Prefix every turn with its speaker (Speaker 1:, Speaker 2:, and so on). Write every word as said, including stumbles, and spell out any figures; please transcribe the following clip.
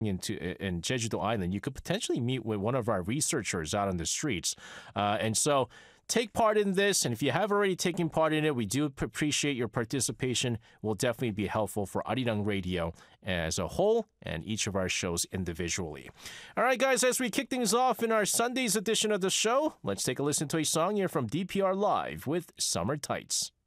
Speaker 1: into in Jeju-do Island, you could potentially meet with one of our researchers out on the streets. Uh, and so take part in this. And if you have already taken part in it, we do appreciate your participation. It will definitely be helpful for Arirang Radio as a whole and each of our shows individually. All right, guys, as we kick things off in our Sunday's edition of the show, let's take a listen to a song here from D P R Live with Summer Tights.